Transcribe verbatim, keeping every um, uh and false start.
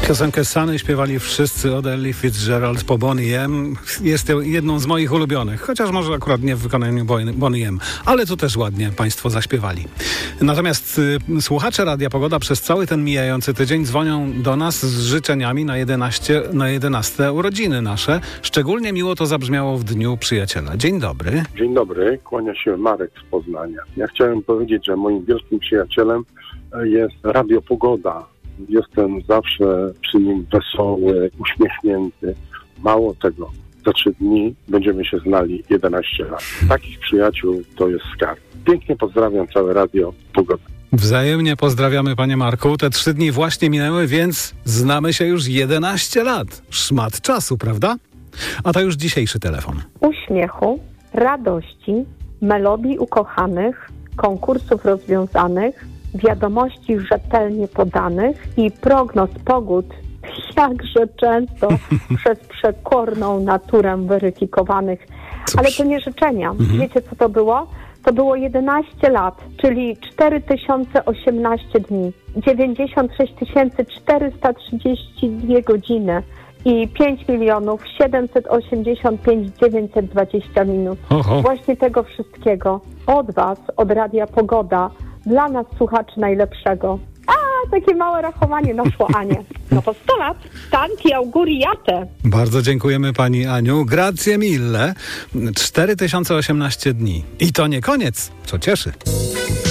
Piosenkę Sunny śpiewali wszyscy od Ellie Fitzgerald po Bonnie M. Jest jedną z moich ulubionych, chociaż może akurat nie w wykonaniu Bonnie M, ale to też ładnie państwo zaśpiewali. Natomiast y, słuchacze Radia Pogoda przez cały ten mijający tydzień dzwonią do nas z życzeniami na, jedenaście, na jedenaste urodziny nasze. Szczególnie miło to zabrzmiało w Dniu Przyjaciela. Dzień dobry. Dzień dobry, kłania się Marek z Poznania. Ja chciałem powiedzieć, że moim wielkim przyjacielem jest Radio Pogoda. Jestem zawsze przy nim wesoły, uśmiechnięty. Mało tego, za trzy dni będziemy się znali jedenaście lat. Takich przyjaciół to jest skarb. Pięknie pozdrawiam całe Radio Pogoda. Wzajemnie pozdrawiamy, panie Marku. Te trzy dni właśnie minęły, więc znamy się już jedenaście lat. Szmat czasu, prawda? A to już dzisiejszy telefon. Uśmiechu, radości, melodii ukochanych, konkursów rozwiązanych, wiadomości rzetelnie podanych i prognoz pogód jakże często przez przekorną naturę weryfikowanych. Cóż. Ale to nie życzenia. Mhm. Wiecie, co to było? To było jedenaście lat, czyli cztery tysiące osiemnaście dni, dziewięćdziesiąt sześć tysięcy czterysta trzydzieści dwie godziny i pięć milionów siedemset osiemdziesiąt pięć tysięcy dziewięćset dwadzieścia minut. Oho. Właśnie tego wszystkiego od was, od Radia Pogoda, dla nas słuchaczy najlepszego. A, takie małe rachowanie naszło Anię. No to sto lat. Tanti auguriate. Bardzo dziękujemy pani Aniu. Grazie mille. cztery tysiące osiemnaście dni. I to nie koniec, co cieszy.